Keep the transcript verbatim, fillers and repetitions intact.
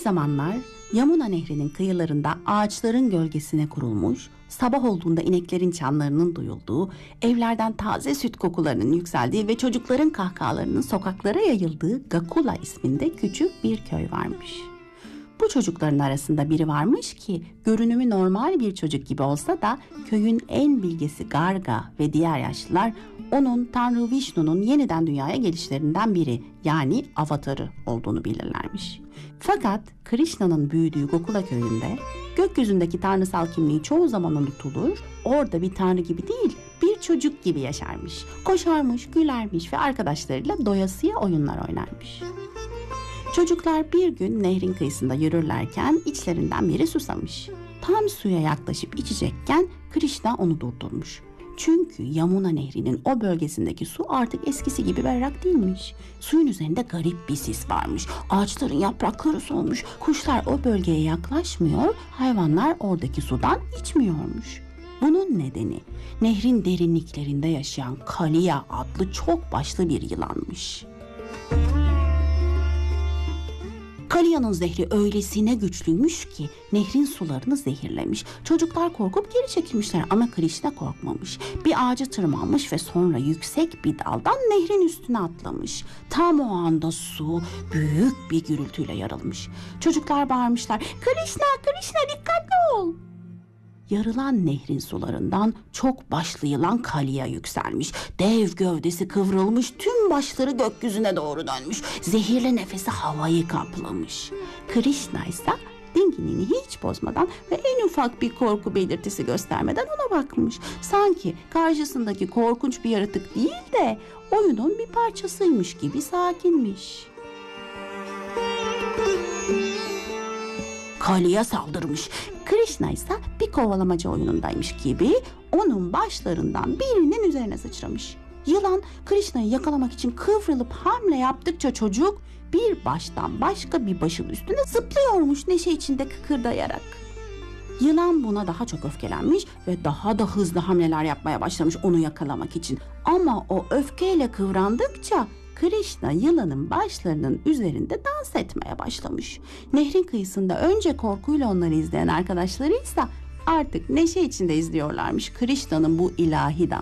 zamanlar Yamuna Nehri'nin kıyılarında ağaçların gölgesine kurulmuş, sabah olduğunda ineklerin çanlarının duyulduğu, evlerden taze süt kokularının yükseldiği ve çocukların kahkahalarının sokaklara yayıldığı Gakula isminde küçük bir köy varmış. Bu çocukların arasında biri varmış ki görünümü normal bir çocuk gibi olsa da köyün en bilgesi Garga ve diğer yaşlılar onun Tanrı Vishnu'nun yeniden dünyaya gelişlerinden biri, yani avatarı olduğunu bilirlermiş. Fakat Krishna'nın büyüdüğü Gokula köyünde gökyüzündeki tanrısal kimliği çoğu zaman unutulur, orada bir tanrı gibi değil bir çocuk gibi yaşarmış. Koşarmış, gülermiş ve arkadaşlarıyla doyasıya oyunlar oynarmış. Çocuklar bir gün nehrin kıyısında yürürlerken içlerinden biri susamış. Tam suya yaklaşıp içecekken Krishna onu durdurmuş. Çünkü Yamuna Nehri'nin o bölgesindeki su artık eskisi gibi berrak değilmiş. Suyun üzerinde garip bir sis varmış. Ağaçların yaprakları solmuş. Kuşlar o bölgeye yaklaşmıyor, hayvanlar oradaki sudan içmiyormuş. Bunun nedeni nehrin derinliklerinde yaşayan Kaliya adlı çok başlı bir yılanmış. Kaliya'nın zehri öylesine güçlüymüş ki nehrin sularını zehirlemiş. Çocuklar korkup geri çekilmişler ama Krishna korkmamış. Bir ağaca tırmanmış ve sonra yüksek bir daldan nehrin üstüne atlamış. Tam o anda su büyük bir gürültüyle yarılmış. Çocuklar bağırmışlar, "Krishna, Krishna dikkatli ol!" Yarılan nehrin sularından çok başlı yılan Kaliya yükselmiş. Dev gövdesi kıvrılmış, tüm başları gökyüzüne doğru dönmüş. Zehirli nefesi havayı kaplamış. Krishna ise dinginliğini hiç bozmadan ve en ufak bir korku belirtisi göstermeden ona bakmış. Sanki karşısındaki korkunç bir yaratık değil de oyunun bir parçasıymış gibi sakinmiş. Kaliya saldırmış. Krishna ise bir kovalamaca oyunundaymış gibi onun başlarından birinin üzerine sıçramış. Yılan Krishna'yı yakalamak için kıvrılıp hamle yaptıkça çocuk bir baştan başka bir başın üstüne zıplıyormuş neşe içinde kıkırdayarak. Yılan buna daha çok öfkelenmiş ve daha da hızlı hamleler yapmaya başlamış onu yakalamak için. Ama o öfkeyle kıvrandıkça Krishna yılanın başlarının üzerinde dans etmeye başlamış. Nehrin kıyısında önce korkuyla onları izleyen arkadaşları ise artık neşe içinde izliyorlarmış Krishna'nın bu ilahi dansını.